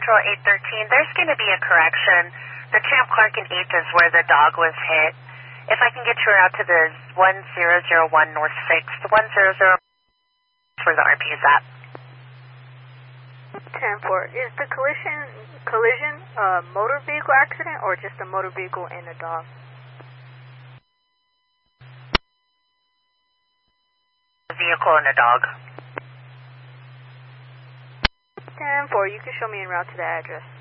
Central 813. There's going to be a correction. The Champ Clark and 8th is where the dog was hit. If I can get you out to the 1001 North 6th, the 100 is where the RP is at. 10-4. Is the collision a motor vehicle accident or just a motor vehicle and a dog? A vehicle and a dog. 10-4. You can show me en route to the address.